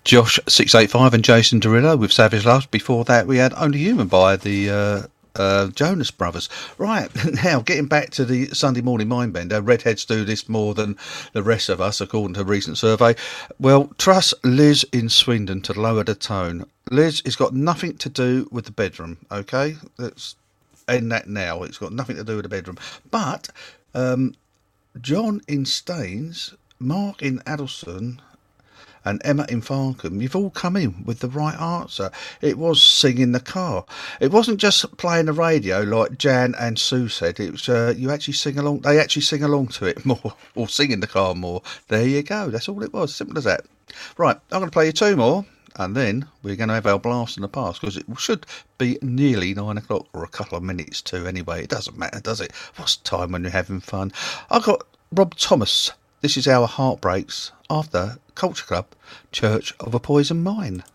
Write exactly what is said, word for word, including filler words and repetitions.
Josh six eight five and Jason Derulo with Savage Love. Before that, we had Only Human by the uh, uh, Jonas Brothers. Right, now getting back to the Sunday morning mindbender. Redheads do this more than the rest of us, according to a recent survey. Well, trust Liz in Swindon to lower the tone. Liz, it's got nothing to do with the bedroom, okay? Let's end that now. It's got nothing to do with the bedroom. But um, John in Staines, Mark in Addleston, and Emma in Farncombe, you've all come in with the right answer. It was Sing in the Car. It wasn't just playing the radio like Jan and Sue said. It was uh, you actually sing along. They actually sing along to it more, or sing in the car more. There you go. That's all it was. Simple as that. Right, I'm going to play you two more, and then we're going to have our blast in the past, because it should be nearly nine o'clock, or a couple of minutes to anyway. It doesn't matter, does it? What's time when you're having fun? I've got Rob Thomas. This is our Heartbreaks after Culture Club, Church of a Poison Mind.